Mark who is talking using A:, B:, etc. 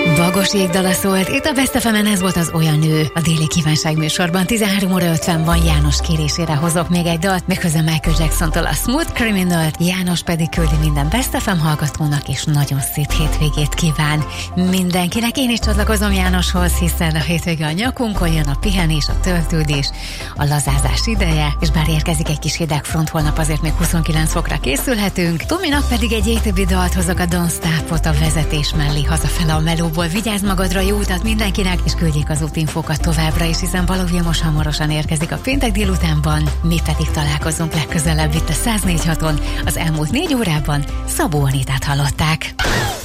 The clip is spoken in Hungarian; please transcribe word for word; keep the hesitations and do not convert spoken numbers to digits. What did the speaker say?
A: Bagos Jégdala szólt, itt a Best ef emen, ez volt az Olyan Nő. A déli kívánság műsorban tizenhárom óra ötven van, János kérésére hozok még egy dalt, méghozzá Michael Jacksontól a Smooth Criminalt, János pedig küldi minden Best ef em hallgatónak, és nagyon szép hétvégét kíván mindenkinek. Én is csatlakozom Jánoshoz, hiszen a hétvége a nyakunkon jön, a pihenés, a töltődés, a lazázás ideje, és bár érkezik egy kis hidegfront, holnap azért még huszonkilenc fokra készülhetünk. Tominak pedig egy á té bé dalt hozok, a Don't Stop-ot a vezetés mellé hazafele a melóból. Vigyázz magadra, jó utat mindenkinek, és küldjék az útinfókat továbbra is, hiszen Balogh Vilmos hamarosan érkezik a péntek délutánban. Mi pedig találkozunk legközelebb itt a száz négy haton. Az elmúlt négy órában Szabó Anitát hallották.